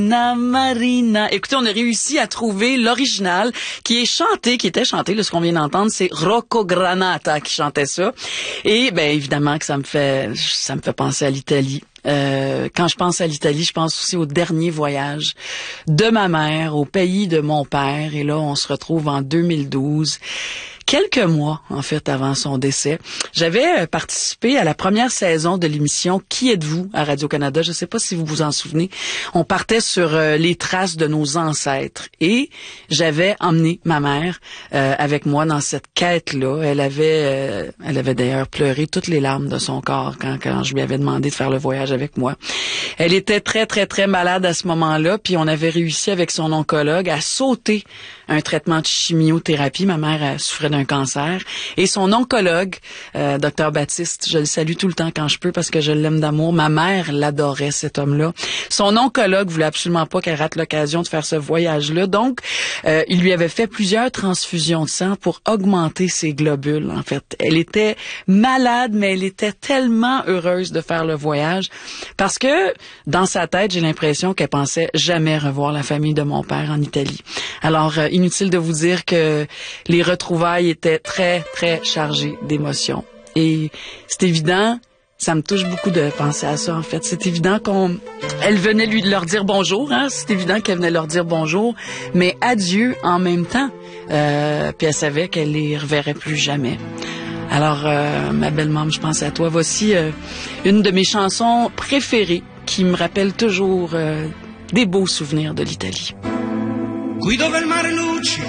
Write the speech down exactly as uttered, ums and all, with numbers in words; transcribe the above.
Na Marina. Écoutez, on a réussi à trouver l'original qui est chanté, qui était chanté, là, ce qu'on vient d'entendre, c'est Rocco Granata qui chantait ça. Et ben évidemment que ça me fait ça me fait penser à l'Italie. Euh, quand je pense à l'Italie, je pense aussi au dernier voyage de ma mère au pays de mon père. Et là, on se retrouve en deux mille douze. Quelques mois, en fait, avant son décès, j'avais participé à la première saison de l'émission « Qui êtes-vous » à Radio-Canada. Je ne sais pas si vous vous en souvenez. On partait sur euh, les traces de nos ancêtres. Et j'avais emmené ma mère euh, avec moi dans cette quête-là. Elle avait euh, elle avait d'ailleurs pleuré toutes les larmes de son corps quand, quand je lui avais demandé de faire le voyage avec moi. Elle était très, très, très malade à ce moment-là. Puis on avait réussi avec son oncologue à sauter un traitement de chimiothérapie. Ma mère elle souffrait d'un cancer. Et son oncologue, euh, docteur Baptiste, je le salue tout le temps quand je peux parce que je l'aime d'amour. Ma mère l'adorait, cet homme-là. Son oncologue voulait absolument pas qu'elle rate l'occasion de faire ce voyage-là. Donc, euh, il lui avait fait plusieurs transfusions de sang pour augmenter ses globules, en fait. Elle était malade, mais elle était tellement heureuse de faire le voyage parce que, dans sa tête, j'ai l'impression qu'elle pensait jamais revoir la famille de mon père en Italie. Alors, euh, inutile de vous dire que les retrouvailles étaient très, très chargées d'émotions. Et c'est évident, ça me touche beaucoup de penser à ça, en fait. C'est évident qu'on, elle venait lui leur dire bonjour, hein. C'est évident qu'elle venait leur dire bonjour, mais adieu en même temps. Euh, puis elle savait qu'elle les reverrait plus jamais. Alors, euh, ma belle-maman, je pense à toi. Voici euh, une de mes chansons préférées qui me rappelle toujours euh, des beaux souvenirs de l'Italie. Qui dove il mare luci